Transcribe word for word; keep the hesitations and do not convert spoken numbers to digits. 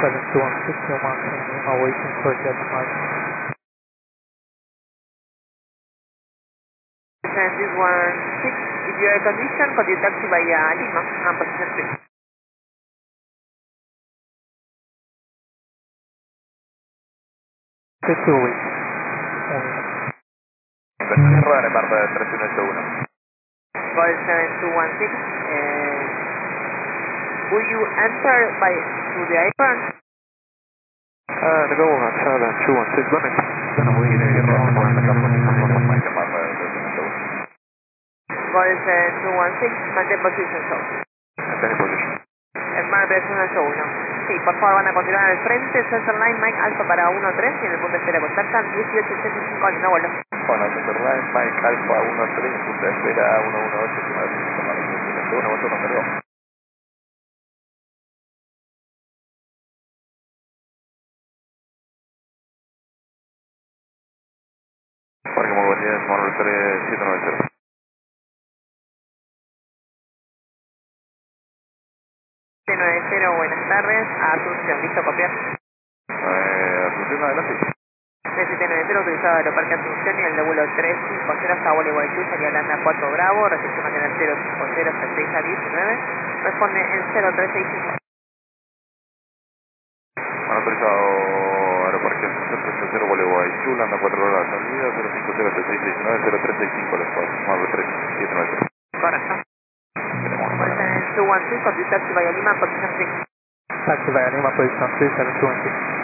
seven two one six, you're marking Lima, waiting for jet marking. And this one six, if you are condition, could you taxi via Lima, and position three. Two weeks. Sierra, reparto de tres uno ocho uno. Call seven two one six, uh, will you enter by to the airport? Uh, the go on seven two one six, limit. Bueno, muy bien, Sierra, reparto de tres uno ocho uno. Call seven two one six, maintain position show. Maintain position. Hermano tres uno ocho uno. Sí, por favor van a continuar al frente, Center Line, Mike Alpha para uno tres y en el punto de espera contactan dieciocho ochenta y cinco, no vuelo. Bueno, Center Line, Mike Alpha uno tres, punto de espera uno uno ocho, uno ocho uno, perdón. Parque muy buen día, Manuel tres siete nueve cero. siete nueve cero, buenas tardes, Asunción, ¿listo copiar? Eh, Asunción, adelante. tres siete nueve cero, utilizado Aeroparque Asunción y el de vuelo tres cinco cero hasta Bolívar Guayquú, sería Holanda cuatro Bravo, recepción manera cero cinco cero hasta seis a diecinueve, responde en cero tres seis cinco. Han autorizado Aeroparque Asunción tres cero cero, Bolívar Guayquú, Holanda cuatro horas salida, cero cinco cero hasta seis diecinueve, cero tres seis cinco, el espacio, Manuel tres siete nueve cero. Correcto. Tenemos Call seven two one six, contact via Lima, position three. Taxi via Lima, position three seven two one six.